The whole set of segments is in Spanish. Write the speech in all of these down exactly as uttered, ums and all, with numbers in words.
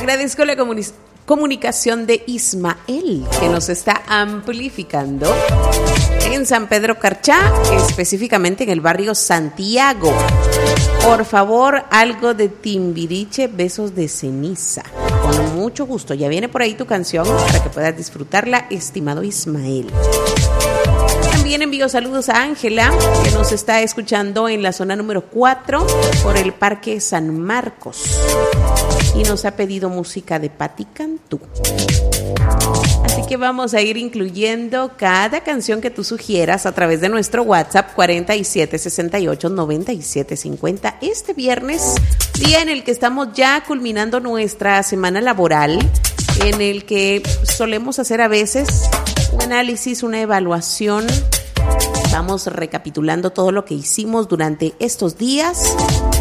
Agradezco la comuni- comunicación de Ismael, que nos está amplificando en San Pedro Carchá, específicamente en el barrio Santiago. Por favor, algo de Timbiriche, besos de ceniza. Con mucho gusto. Ya viene por ahí tu canción para que puedas disfrutarla, estimado Ismael. También envío saludos a Ángela, que nos está escuchando en la zona número cuatro por el Parque San Marcos. Y nos ha pedido música de Patti Cantú. Así que vamos a ir incluyendo cada canción que tú sugieras a través de nuestro WhatsApp cuarenta y siete sesenta y ocho noventa y siete cincuenta. Este viernes, día en el que estamos ya culminando nuestra semana laboral, en el que solemos hacer a veces un análisis, una evaluación. Vamos recapitulando todo lo que hicimos durante estos días.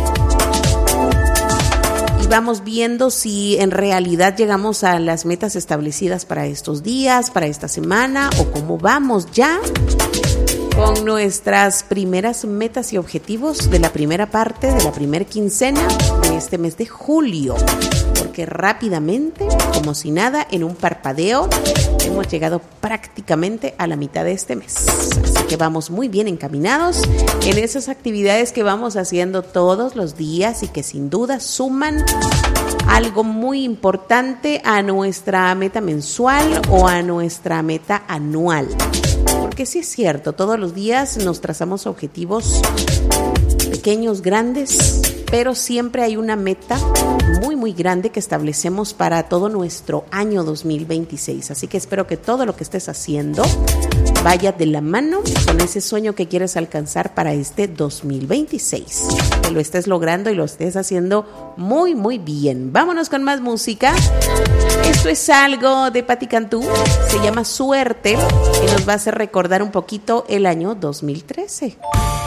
Vamos viendo si en realidad llegamos a las metas establecidas para estos días, para esta semana, o cómo vamos ya con nuestras primeras metas y objetivos de la primera parte, de la primera quincena de este mes de julio. Porque rápidamente, como si nada, en un parpadeo, hemos llegado prácticamente a la mitad de este mes. Así que vamos muy bien encaminados en esas actividades que vamos haciendo todos los días y que sin duda suman algo muy importante a nuestra meta mensual o a nuestra meta anual. Porque sí es cierto, todos los días nos trazamos objetivos pequeños, grandes, pero siempre hay una meta muy muy grande que establecemos para todo nuestro año dos mil veintiséis. Así que espero que todo lo que estés haciendo vaya de la mano con ese sueño que quieres alcanzar para este dos mil veintiséis. Que lo estés logrando y lo estés haciendo muy muy bien. Vámonos con más música. Esto es algo de Patti Cantú, se llama Suerte y nos va a hacer recordar un poquito el año dos mil trece.